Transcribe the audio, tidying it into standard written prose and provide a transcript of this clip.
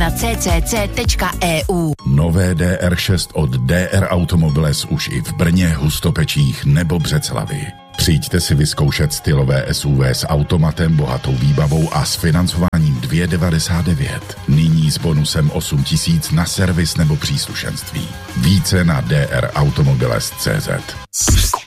na ccc.eu. Nové DR6 od DR Automobiles už i v Brně, Hustopečích nebo Břeclavi. Přijďte si vyzkoušet stylové SUV s automatem, bohatou výbavou a s financováním 2,99. Nyní s bonusem 8 000 na servis nebo příslušenství. Více na drautomobiles.cz.